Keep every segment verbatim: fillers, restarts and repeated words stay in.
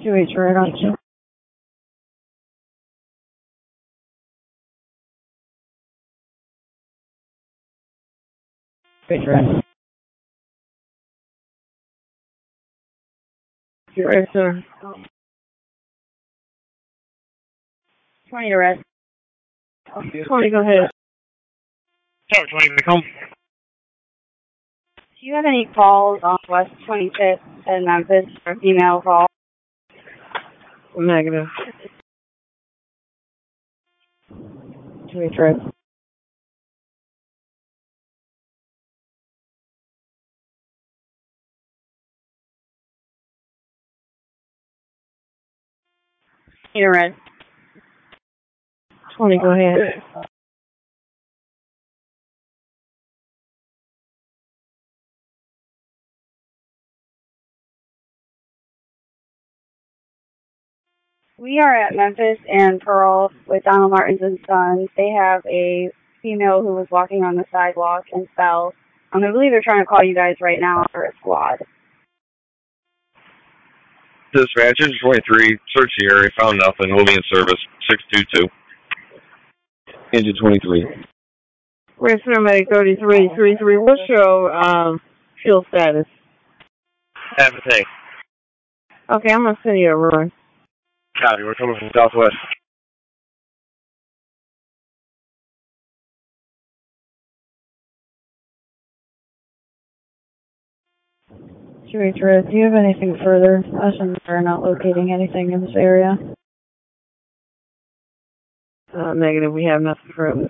two H right on you. H right. two H sir. twenty to rest. twenty, go ahead. Tower twenty, come. Do you have any calls on West twenty-fifth in Memphis for female call? Negative. two H right. twenty to rest. twenty, go ahead. We are at Memphis and Pearl with Donald Martins and Sons. They have a female who was walking on the sidewalk and fell. Um, I believe they're trying to call you guys right now for a squad. Dispatch, engine twenty-three, search the area, found nothing, we'll be in service, six two two. Engine twenty-three. Where's paramedic thirty-three thirty-three? What's your um, fuel status? Half a tank. Okay, I'm going to send you a run. Copy, we're coming from southwest. two H red, do you have anything further? Us and are not locating anything in this area. Uh, negative, we have nothing further.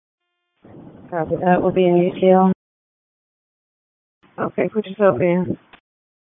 Copy, that will be an A C L. Okay, put yourself in.